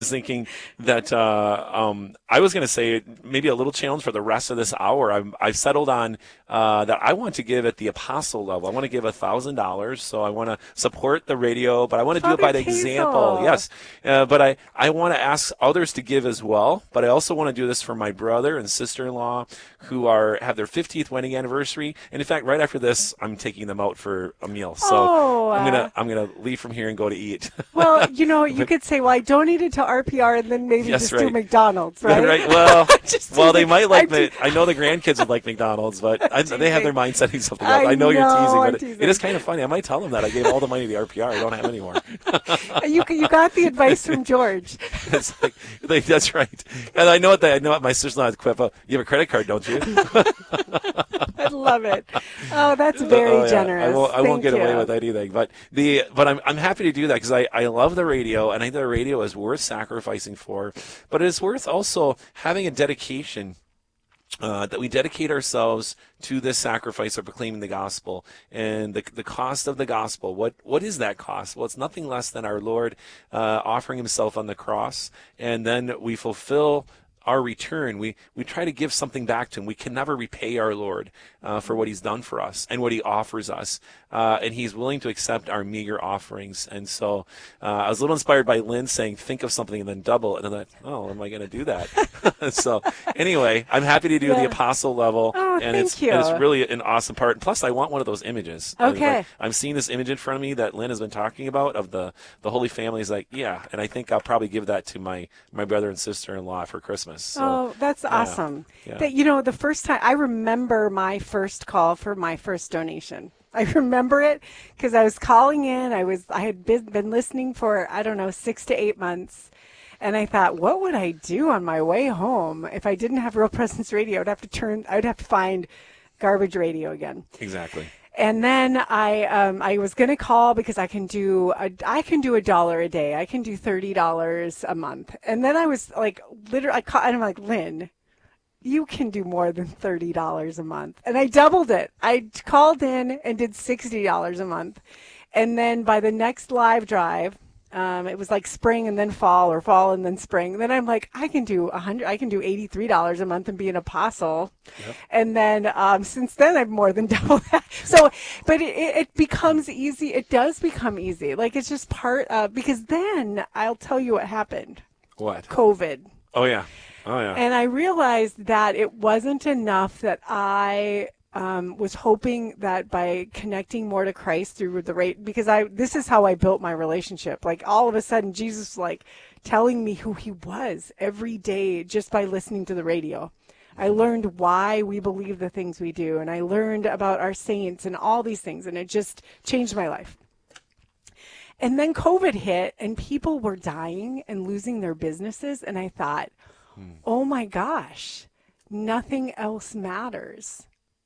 thinking that I was going to say maybe a little challenge for the rest of this hour. I've settled on that I want to give at the apostle level. I want to give $1,000. So I want to support the radio, but I want to do it Father by the example. Hazel. Yes. But I want to ask others to give as well. But I also want to do this for my brother and sister-in-law who have their 50th wedding anniversary. And in fact, right after this, I'm taking them out for a meal. So Oh, I'm gonna leave from here and go to eat. well, you could say, well, I donated to RPR and then maybe Yes, just right. do McDonald's, right? Right. Well, Just well, they teasing. might like I'm me. I know the grandkids would like McDonald's, but they have their teasing. mind setting something up. I know you're know, teasing, I'm but teasing. it is kind of funny. I might tell them that I gave all the money to the RPR. I don't have any more. You got the advice from George. It's that's right. And I know what my sister-in-law has quip. You have a credit card, don't you? I love it. Oh, that's very Oh, yeah. generous. I won't get Thank away you. with anything. But I'm happy to do that because I love the radio, and I think the radio is worth sacrificing for. But it's worth also having a dedication. That we dedicate ourselves to this sacrifice of proclaiming the gospel and the cost of the gospel. What is that cost? Well, it's nothing less than our Lord offering himself on the cross, and then we fulfill our return. We try to give something back to him. We can never repay our Lord for what he's done for us and what he offers us. And he's willing to accept our meager offerings. And so I was a little inspired by Lynn saying, think of something and then double. And I thought, oh, am I going to do that? So anyway, I'm happy to do the apostle level. Oh, and thank you. it's really an awesome part. Plus, I want one of those images. Okay. I'm seeing this image in front of me that Lynn has been talking about of the Holy Family. Is like, yeah. And I think I'll probably give that to my brother and sister-in-law for Christmas. So, Oh, that's awesome. Yeah. That, the first time, I remember my first call for my first donation. I remember it because I was calling in. I had been listening for, 6 to 8 months. And I thought, what would I do on my way home if I didn't have Real Presence Radio? I would have to find garbage radio again. Exactly. And then I was going to call because I can do $1 a day. I can do $30 a month. And then I was like, literally, and I'm like, Lynn, you can do more than $30 a month. And I doubled it. I called in and did $60 a month. And then by the next live drive, it was like spring and then fall, or fall and then spring. Then I'm like, I can do $83 a month and be an apostle. Yep. And then since then I've more than doubled that. So, but it becomes easy. It does become easy. Like it's just because then I'll tell you what happened. What? COVID. Oh yeah. And I realized that it wasn't enough that I was hoping that by connecting more to Christ through the rate, because this is how I built my relationship. Like all of a sudden, Jesus was like telling me who he was every day just by listening to the radio. I learned why we believe the things we do, and I learned about our saints and all these things, and it just changed my life. And then COVID hit, and people were dying and losing their businesses, and I thought, oh my gosh, nothing else matters.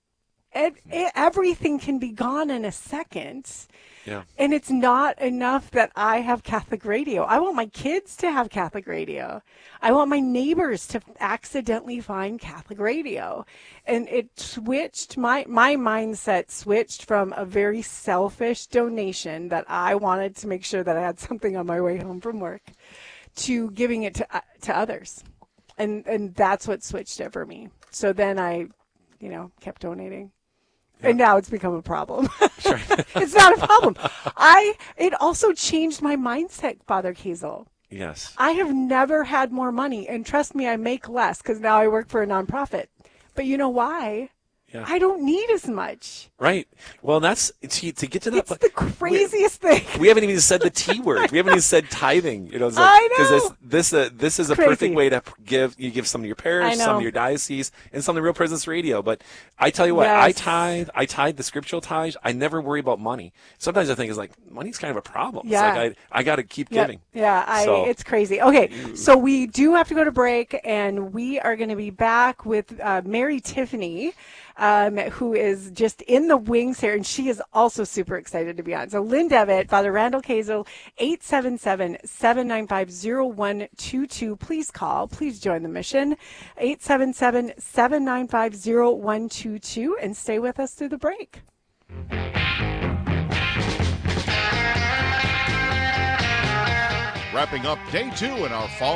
Everything can be gone in a second. Yeah. And it's not enough that I have Catholic radio. I want my kids to have Catholic radio. I want my neighbors to accidentally find Catholic radio. And it switched, my mindset switched from a very selfish donation that I wanted to make sure that I had something on my way home from work to giving it to others. And that's what switched it for me. So then I, kept donating. Yeah. And now it's become a problem. Sure. It's not a problem. It also changed my mindset, Father Hazel. Yes. I have never had more money. And trust me, I make less because now I work for a nonprofit. But you know why? Yeah. I don't need as much. Right. Well, that's to get to that. It's the craziest thing. We haven't even said the T word. We haven't even said tithing. I know. Because this is a Crazy. perfect way to give. You give some to your parish, some to your diocese, and some to Real Presence Radio. But I tell you what, yes. I tithe the scriptural tithe. I never worry about money. Sometimes I think it's like money's kind of a problem. Yeah. It's like I got to keep giving. Yeah. It's crazy. Okay, so we do have to go to break, and we are going to be back with Mary Tiffany. Who is just in the wings here, and she is also super excited to be on. So Lynn Devitt, Father Randall Kazel, 877-795-0122. Please call. Please join the mission. 877-795-0122, and stay with us through the break. wrapping up day 2 in our fall